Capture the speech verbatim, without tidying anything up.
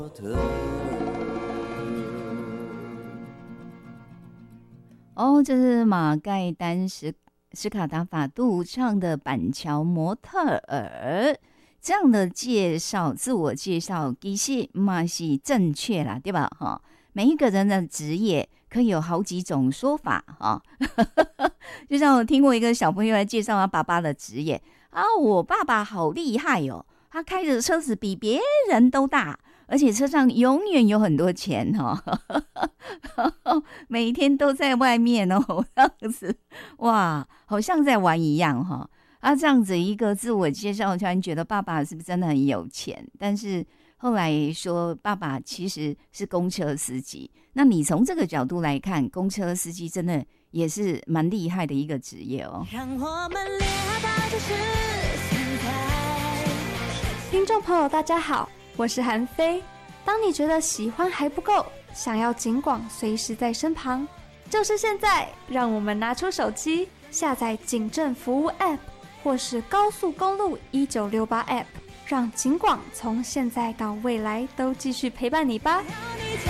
哦，这是马盖丹史史卡达法杜唱的《板桥模特儿》，这样的介绍，自我介绍，其实嘛是正确啦，对吧？哈，每一个人的职业可以有好几种说法哈。就像我听过一个小朋友来介绍他爸爸的职业啊，我爸爸好厉害哦，他开的车子比别人都大。而且车上永远有很多钱哦，每天都在外面哦，这样子哇，好像在玩一样哈、哦。啊，这样子一个自我介绍，突然觉得爸爸是不是真的很有钱？但是后来说爸爸其实是公车司机。那你从这个角度来看，公车司机真的也是蛮厉害的一个职业哦。让我们恋爱就是现在。听众朋友，大家好。我是韩飞。当你觉得喜欢还不够，想要警广随时在身旁，就是现在，让我们拿出手机下载警政服务 App 或是高速公路一九六八 App， 让警广从现在到未来都继续陪伴你吧。